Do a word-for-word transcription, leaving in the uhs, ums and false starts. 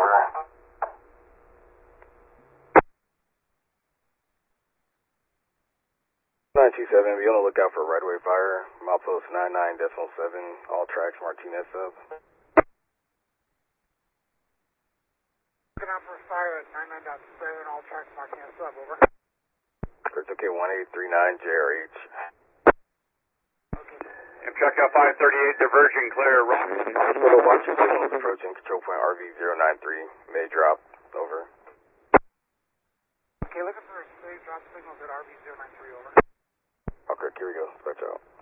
nine two seven, be on the lookout for right-of-way fire. Milepost nine nine decimal seven, all tracks Martinez sub. Looking out for fire at nine nine decimal seven, all tracks Martinez sub, over. It's okay, one eight three nine J R H. Okay. Amtrak five thirty-eight, diversion clear, rock. Hospital watching signals approaching control point R V zero nine three, may drop, over. Okay, looking for safe drop signals at R V zero nine three, over. Okay, here we go, dispatch out.